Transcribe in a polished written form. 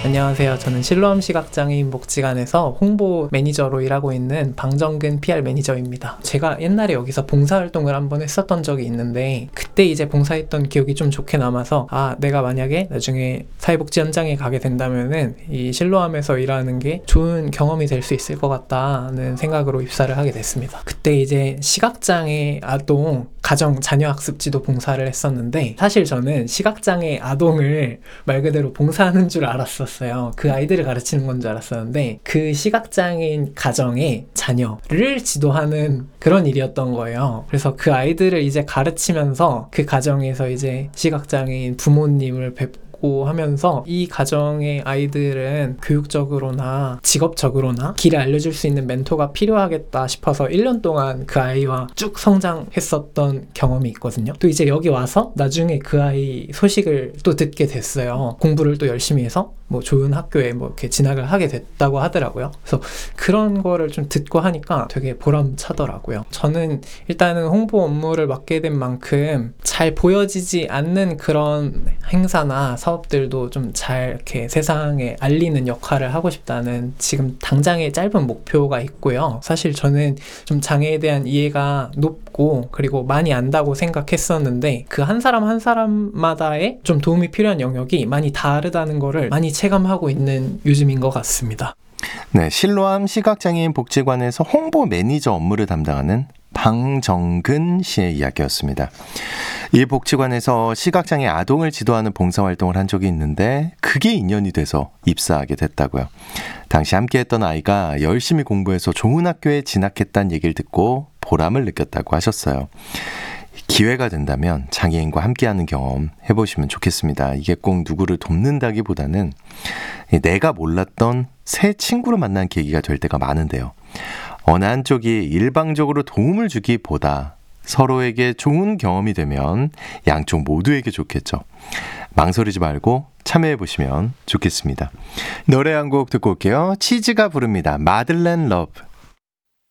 안녕하세요. 저는 실로암 시각장애인 복지관에서 홍보 매니저로 일하고 있는 방정근 PR 매니저입니다. 제가 옛날에 여기서 봉사활동을 한번 했었던 적이 있는데 그때 이제 봉사했던 기억이 좀 좋게 남아서 내가 만약에 나중에 사회복지 현장에 가게 된다면은 이 실로암에서 일하는 게 좋은 경험이 될 수 있을 것 같다는 생각으로 입사를 하게 됐습니다. 그때 이제 시각장애 아동 가정 자녀 학습지도 봉사를 했었는데 사실 저는 시각장애 아동을 말 그대로 봉사하는 줄 알았었어요. 그 아이들을 가르치는 건 줄 알았었는데 그 시각장애인 가정의 자녀를 지도하는 그런 일이었던 거예요. 그래서 그 아이들을 이제 가르치면서 그 가정에서 이제 시각장애인 부모님을 뵙고 하면서 이 가정의 아이들은 교육적으로나 직업적으로나 길을 알려줄 수 있는 멘토가 필요하겠다 싶어서 1년 동안 그 아이와 쭉 성장했었던 경험이 있거든요. 또 이제 여기 와서 나중에 그 아이 소식을 또 듣게 됐어요. 공부를 또 열심히 해서 뭐 좋은 학교에 뭐 이렇게 진학을 하게 됐다고 하더라고요. 그래서 그런 거를 좀 듣고 하니까 되게 보람차더라고요. 저는 일단은 홍보 업무를 맡게 된 만큼 잘 보여지지 않는 그런 행사나 사업들도 좀 잘 이렇게 세상에 알리는 역할을 하고 싶다는 지금 당장의 짧은 목표가 있고요. 사실 저는 좀 장애에 대한 이해가 높고 그리고 많이 안다고 생각했었는데 그 한 사람 한 사람마다의 좀 도움이 필요한 영역이 많이 다르다는 거를 많이 체감하고 있는 요즘인 것 같습니다. 네, 실로암 시각장애인 복지관에서 홍보 매니저 업무를 담당하는 방정근 씨의 이야기였습니다. 이 복지관에서 시각장애 아동을 지도하는 봉사활동을 한 적이 있는데 그게 인연이 돼서 입사하게 됐다고요. 당시 함께했던 아이가 열심히 공부해서 좋은 학교에 진학했다는 얘기를 듣고 보람을 느꼈다고 하셨어요. 기회가 된다면 장애인과 함께하는 경험 해보시면 좋겠습니다. 이게 꼭 누구를 돕는다기보다는 내가 몰랐던 새 친구를 만난 계기가 될 때가 많은데요. 어느 한쪽이 일방적으로 도움을 주기보다 서로에게 좋은 경험이 되면 양쪽 모두에게 좋겠죠. 망설이지 말고 참여해보시면 좋겠습니다. 노래 한 곡 듣고 올게요. 치즈가 부릅니다. 마들렌 러브.